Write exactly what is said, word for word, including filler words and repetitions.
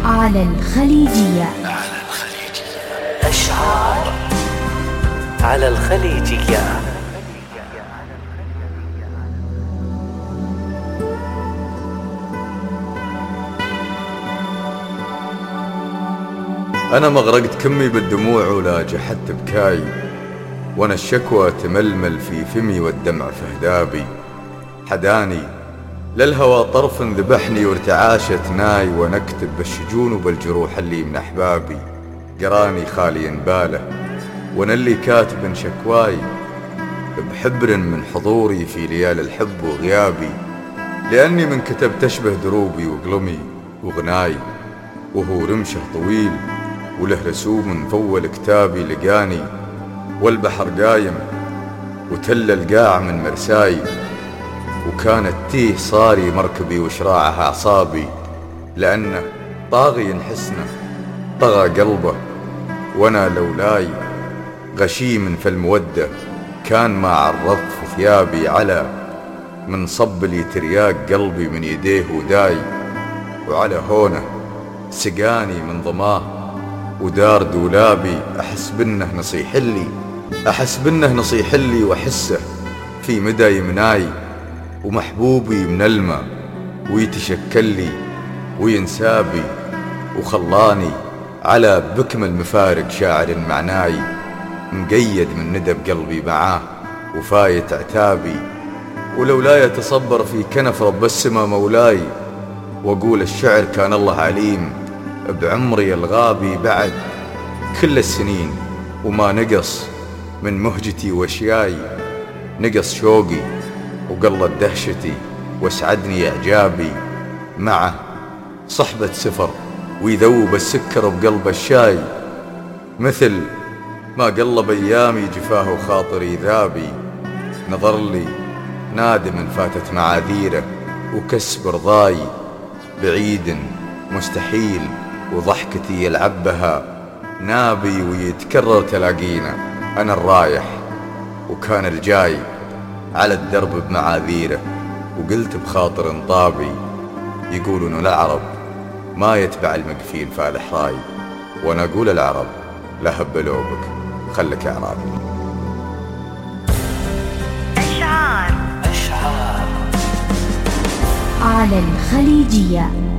على الخليجية. على الخليجية أشعار على الخليجية. أنا مغرقت كمي بالدموع ولا جحدت بكاي، وأنا الشكوى تململ في فمي والدمع في هدابي. حداني للهوى طرف ذبحني وارتعاشت ناي، وأنا أكتب بالشجون وبالجروح اللي من أحبابي. قراني خالي باله وأنا اللي كاتب شكواي بحبر من حضوري في ليالي الحب وغيابي، لأني من كتب تشبه دروبي وقلمي وغناي، وهو رمشه طويل وله رسوم فول كتابي لقاني، والبحر قايم وتل القاع من مرساي، وكانت تيه صاري مركبي وشراعها أعصابي، لأنه طاغي حسنه طغى قلبه، وأنا لولاي غشيم فالمودة كان ما عرضت في ثيابي، على من صب لي ترياق قلبي من يديه وداي، وعلى هونه سقاني من ضماه ودار دولابي. أحس بنه نصيح لي أحس بنه نصيح لي وأحسه في مدى يمناي، ومحبوبي من الماء ويتشكل لي وينسابي، وخلاني على بكم المفارق شاعر معناي، مقيد من ندب قلبي معاه وفايت عتابي. ولولا يتصبر في كنف رب السما مولاي، وأقول الشعر كان الله عليم بعمري الغابي بعد كل السنين، وما نقص من مهجتي واشياي، نقص شوقي وقلت دهشتي واسعدني إعجابي، معه صحبة سفر ويذوب السكر بقلب الشاي، مثل ما قلب أيامي جفاه خاطري ذابي. نظر لي نادم فاتت معاذيره وكسب رضاي، بعيد مستحيل وضحكتي يلعب بها نابي، ويتكرر تلاقينا أنا الرايح وكان الجاي على الدرب بمعاذيره، وقلت بخاطر انطابي يقولون العرب ما يتبع المقفين فالح راي، وانا اقول العرب لا هبلوا بك خلك اعرابي. أشعار أشعار على الخليجية.